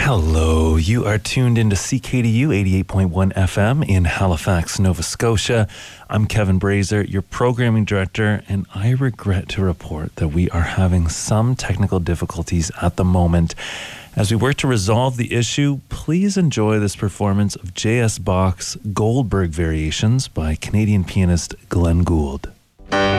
Hello, you are tuned into CKDU 88.1 FM in Halifax, Nova Scotia. I'm Kevin Brazier, your programming director, and I regret to report that we are having some technical difficulties at the moment. As we work to resolve the issue, please enjoy this performance of J.S. Bach's Goldberg Variations by Canadian pianist Glenn Gould.